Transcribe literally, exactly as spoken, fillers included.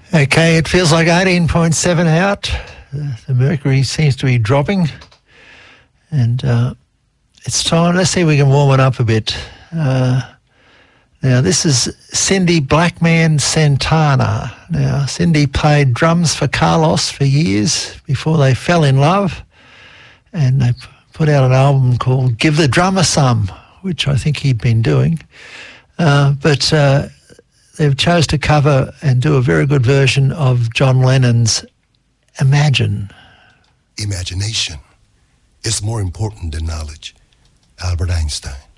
Okay, it feels like eighteen point seven out. Uh, the mercury seems to be dropping. And uh, it's time. Let's see if we can warm it up a bit. Uh, now, this is Cindy Blackman Santana. Now, Cindy played drums for Carlos for years before they fell in love. And they put out an album called Give the Drummer Some, which I think he'd been doing. Uh, but... Uh, They've chose to cover and do a very good version of John Lennon's Imagine. Imagination is more important than knowledge. Albert Einstein.